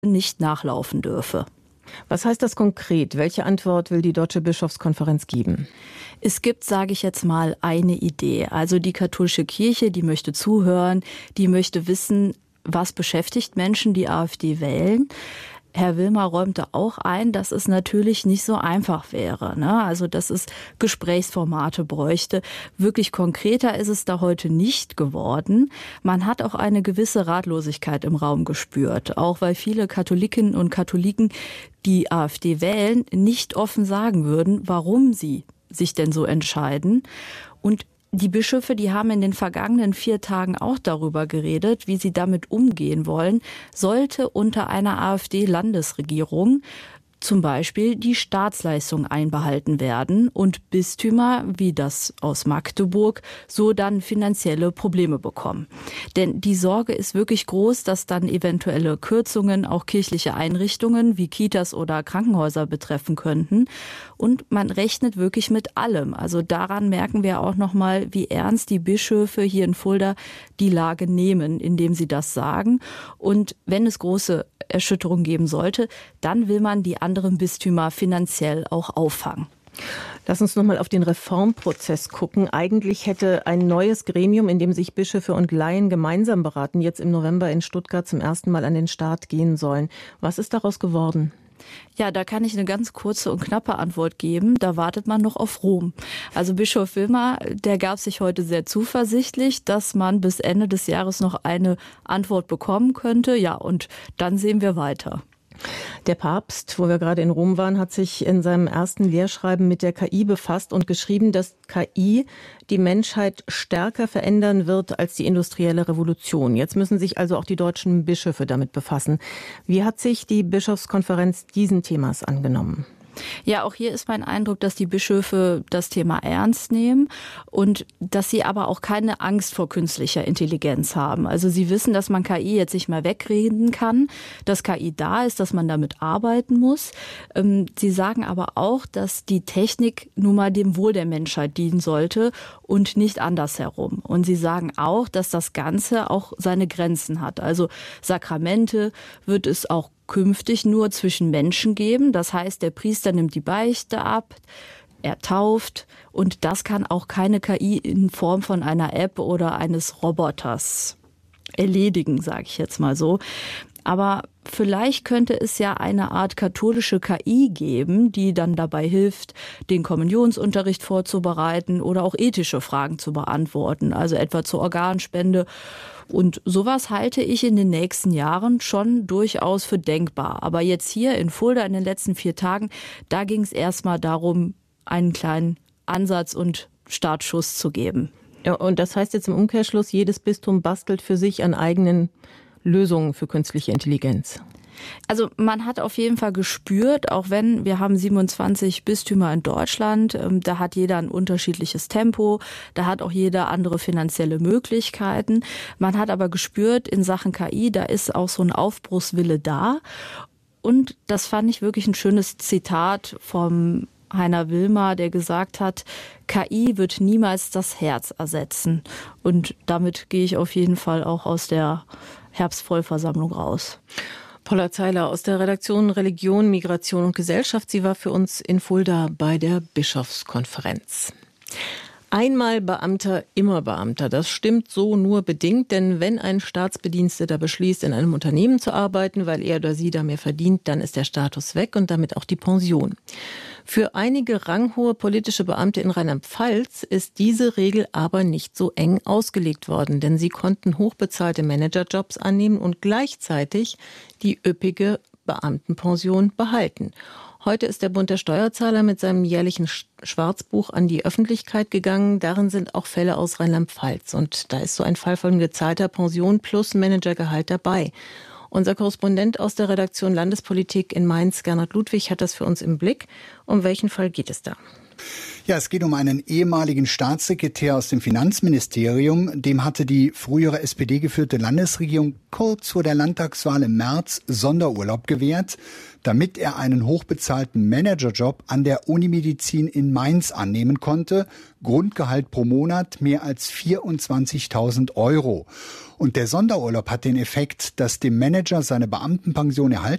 nicht nachlaufen dürfe. Was heißt das konkret? Welche Antwort will die Deutsche Bischofskonferenz geben? Es gibt, sage ich jetzt mal, eine Idee. Also die katholische Kirche, die möchte zuhören, die möchte wissen, was beschäftigt Menschen, die AfD wählen. Herr Wilmer räumte auch ein, dass es natürlich nicht so einfach wäre, ne? Also dass es Gesprächsformate bräuchte. Wirklich konkreter ist es da heute nicht geworden. Man hat auch eine gewisse Ratlosigkeit im Raum gespürt, auch weil viele Katholikinnen und Katholiken, die AfD wählen, nicht offen sagen würden, warum sie sich denn so entscheiden. Und die Bischöfe, die haben in den vergangenen 4 Tagen auch darüber geredet, wie sie damit umgehen wollen, sollte unter einer AfD-Landesregierung zum Beispiel die Staatsleistung einbehalten werden und Bistümer wie das aus Magdeburg so dann finanzielle Probleme bekommen. Denn die Sorge ist wirklich groß, dass dann eventuelle Kürzungen auch kirchliche Einrichtungen wie Kitas oder Krankenhäuser betreffen könnten. Und man rechnet wirklich mit allem. Also daran merken wir auch nochmal, wie ernst die Bischöfe hier in Fulda die Lage nehmen, indem sie das sagen. Und wenn es große Erschütterung geben sollte, dann will man die anderen Bistümer finanziell auch auffangen. Lass uns nochmal auf den Reformprozess gucken. Eigentlich hätte ein neues Gremium, in dem sich Bischöfe und Laien gemeinsam beraten, jetzt im November in Stuttgart zum ersten Mal an den Start gehen sollen. Was ist daraus geworden? Ja, da kann ich eine ganz kurze und knappe Antwort geben. Da wartet man noch auf Rom. Also Bischof Wilmer, der gab sich heute sehr zuversichtlich, dass man bis Ende des Jahres noch eine Antwort bekommen könnte. Ja, und dann sehen wir weiter. Der Papst, wo wir gerade in Rom waren, hat sich in seinem ersten Lehrschreiben mit der KI befasst und geschrieben, dass KI die Menschheit stärker verändern wird als die industrielle Revolution. Jetzt müssen sich also auch die deutschen Bischöfe damit befassen. Wie hat sich die Bischofskonferenz diesen Themas angenommen? Ja, auch hier ist mein Eindruck, dass die Bischöfe das Thema ernst nehmen und dass sie aber auch keine Angst vor künstlicher Intelligenz haben. Also sie wissen, dass man KI jetzt nicht mehr wegreden kann, dass KI da ist, dass man damit arbeiten muss. Sie sagen aber auch, dass die Technik nun mal dem Wohl der Menschheit dienen sollte und nicht andersherum. Und sie sagen auch, dass das Ganze auch seine Grenzen hat. Also Sakramente wird es auch künftig nur zwischen Menschen geben. Das heißt, der Priester nimmt die Beichte ab, er tauft und das kann auch keine KI in Form von einer App oder eines Roboters erledigen, sage ich jetzt mal so. Aber vielleicht könnte es ja eine Art katholische KI geben, die dann dabei hilft, den Kommunionsunterricht vorzubereiten oder auch ethische Fragen zu beantworten, also etwa zur Organspende. Und sowas halte ich in den nächsten Jahren schon durchaus für denkbar. Aber jetzt hier in Fulda in den letzten 4 Tagen, da ging es erstmal darum, einen kleinen Ansatz und Startschuss zu geben. Ja, und das heißt jetzt im Umkehrschluss, jedes Bistum bastelt für sich an eigenen Lösungen für künstliche Intelligenz. Also man hat auf jeden Fall gespürt, auch wenn wir haben 27 Bistümer in Deutschland, da hat jeder ein unterschiedliches Tempo, da hat auch jeder andere finanzielle Möglichkeiten. Man hat aber gespürt, in Sachen KI, da ist auch so ein Aufbruchswille da. Und das fand ich wirklich ein schönes Zitat vom Heiner Wilmer, der gesagt hat, KI wird niemals das Herz ersetzen. Und damit gehe ich auf jeden Fall auch aus der Herbstvollversammlung raus. Paula Zeiler aus der Redaktion Religion, Migration und Gesellschaft. Sie war für uns in Fulda bei der Bischofskonferenz. Einmal Beamter, immer Beamter. Das stimmt so nur bedingt, denn wenn ein Staatsbediensteter beschließt, in einem Unternehmen zu arbeiten, weil er oder sie da mehr verdient, dann ist der Status weg und damit auch die Pension. Für einige ranghohe politische Beamte in Rheinland-Pfalz ist diese Regel aber nicht so eng ausgelegt worden, denn sie konnten hochbezahlte Managerjobs annehmen und gleichzeitig die üppige Beamtenpension behalten. Heute ist der Bund der Steuerzahler mit seinem jährlichen Schwarzbuch an die Öffentlichkeit gegangen. Darin sind auch Fälle aus Rheinland-Pfalz. Und da ist so ein Fall von gezahlter Pension plus Managergehalt dabei. Unser Korrespondent aus der Redaktion Landespolitik in Mainz, Gernot Ludwig, hat das für uns im Blick. Um welchen Fall geht es da? Ja, es geht um einen ehemaligen Staatssekretär aus dem Finanzministerium. Dem hatte die frühere SPD-geführte Landesregierung kurz vor der Landtagswahl im März Sonderurlaub gewährt, damit er einen hochbezahlten Managerjob an der Unimedizin in Mainz annehmen konnte. Grundgehalt pro Monat mehr als 24.000 €. Und der Sonderurlaub hat den Effekt, dass dem Manager seine Beamtenpension erhalten